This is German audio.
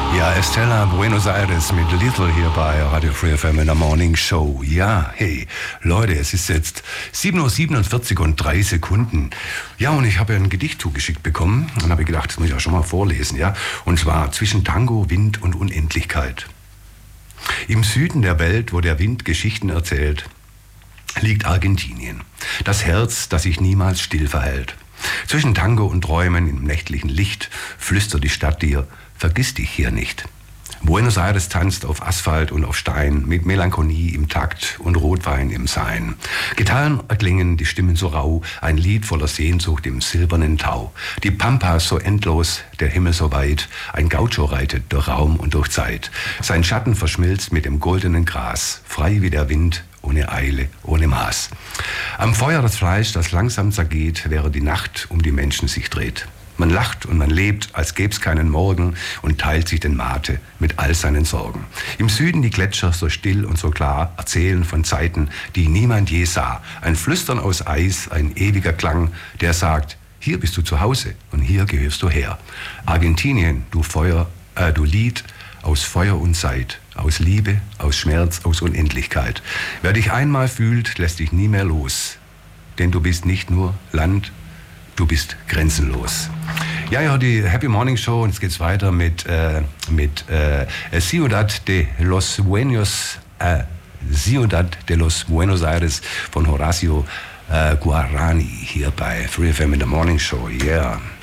Ja, Estella Buenos Aires mit Little hier bei Radio Free FM in der Morning Show. Ja, hey, Leute, es ist jetzt 7:47 Uhr und 3 Sekunden. Ja, und ich habe ein Gedicht zugeschickt bekommen und habe gedacht, das muss ich auch schon mal vorlesen, ja. Und zwar zwischen Tango, Wind und Unendlichkeit. Im Süden der Welt, wo der Wind Geschichten erzählt, liegt Argentinien. Das Herz, das sich niemals still verhält. Zwischen Tango und Träumen im nächtlichen Licht flüstert die Stadt dir: Vergiss dich hier nicht. Buenos Aires tanzt auf Asphalt und auf Stein, mit Melancholie im Takt und Rotwein im Sein. Gitarren erklingen, die Stimmen so rau, ein Lied voller Sehnsucht im silbernen Tau. Die Pampas so endlos, der Himmel so weit, ein Gaucho reitet durch Raum und durch Zeit. Sein Schatten verschmilzt mit dem goldenen Gras, frei wie der Wind, ohne Eile, ohne Maß. Am Feuer das Fleisch, das langsam zergeht, während die Nacht um die Menschen sich dreht. Man lacht und man lebt, als gäb's keinen Morgen und teilt sich den Mate mit all seinen Sorgen. Im Süden die Gletscher so still und so klar erzählen von Zeiten, die niemand je sah. Ein Flüstern aus Eis, ein ewiger Klang, der sagt: Hier bist du zu Hause und hier gehörst du her. Argentinien, du Lied aus Feuer und Zeit, aus Liebe, aus Schmerz, aus Unendlichkeit. Wer dich einmal fühlt, lässt dich nie mehr los. Denn du bist nicht nur Land, du bist grenzenlos. Ja, die Happy Morning Show, und jetzt geht's weiter mit Ciudad de los Buenos Aires von Horacio Guarani hier bei Free FM in der Morning Show. Yeah.